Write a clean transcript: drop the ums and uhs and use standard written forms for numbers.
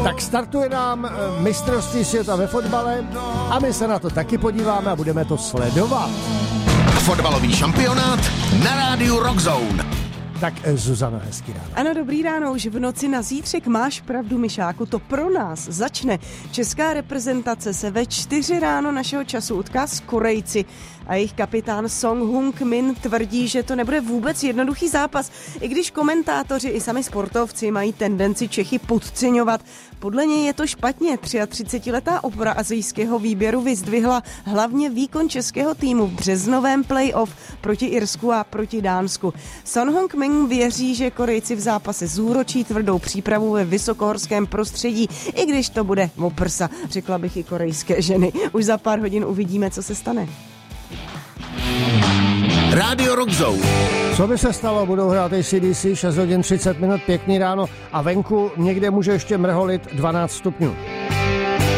Tak startuje nám mistrovství světa ve fotbale a my se na to taky podíváme a budeme to sledovat. Fotbalový šampionát na rádiu Rock Zone. Tak Zuzano, hezký ráno. Ano, dobrý ráno, už v noci na zítřek máš pravdu, Mišáku, to pro nás začne. Česká reprezentace se ve 4 ráno našeho času utká s Korejci a jejich kapitán Song Heung-min tvrdí, že to nebude vůbec jednoduchý zápas, i když komentátoři i sami sportovci mají tendenci Čechy podceňovat. Podle něj je to špatně. 33letá opora asijského výběru vyzdvihla hlavně výkon českého týmu v březnovém play-off proti Irsku a proti Dánsku. Son Heung-min věří, že Korejci v zápase zúročí tvrdou přípravu ve vysokohorském prostředí, i když to bude oprsa, řekla bych i korejské ženy. Už za pár hodin uvidíme, co se stane. Rádio Rock Zone. Co by se stalo? Budou hrát AC/DC, 6 hodin 30 minut, pěkný ráno a venku někde může ještě mrholit 12 stupňů.